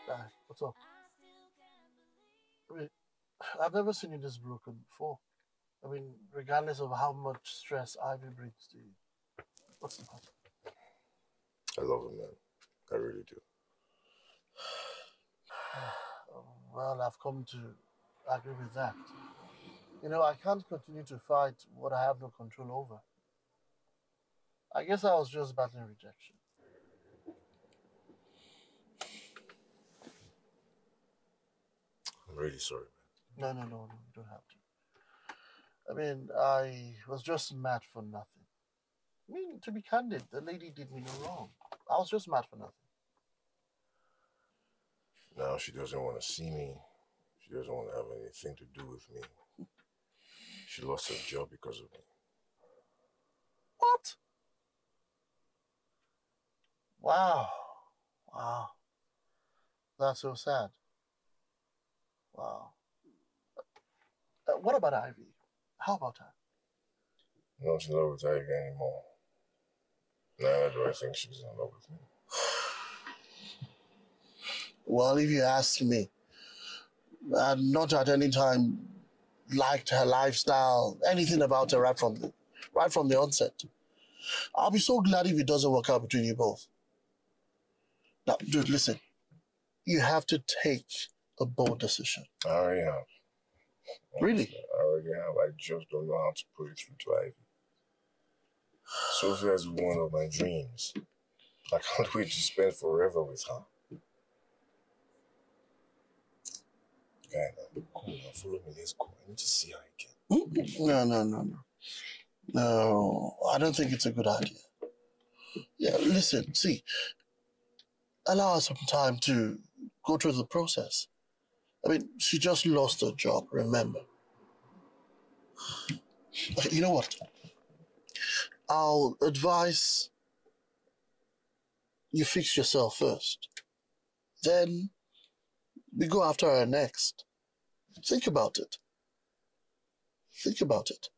What's up? I mean, I've never seen you this broken before. I mean, regardless of how much stress Ivy brings to you. What's the matter? I love him, man. I really do. Well, I've come to agree with that. I can't continue to fight what I have no control over. I guess I was just battling rejection. I'm really sorry, man. No, no, no, no, you don't have to. I mean, I was just mad for nothing. I mean, to be candid, the lady did me no wrong. I was just mad for nothing. Now she doesn't want to see me. She doesn't want to have anything to do with me. She lost her job because of me. What? Wow. Wow. That's so sad. Wow. What about Ivy? How about her? I'm not in love with Ivy anymore. Neither do I think she's in love with me. Well, if you ask me, not at any time liked her lifestyle, anything about her right from the onset. I'll be so glad if it doesn't work out between you both. Now, dude, listen. You have to take a bold decision. I already have. Really? I already have. I just don't know how to put it through to Ivy. Sophia is one of my dreams. I can't wait to spend forever with her. Guy, now, come on, follow me. Let's go. I need to see her again. No, no, no, no. No, I don't think it's a good idea. Yeah, listen, see, allow her some time to go through the process. I mean, she just lost her job, remember? Okay, you know what? I'll advise you fix yourself first. Then we go after her next. Think about it. Think about it.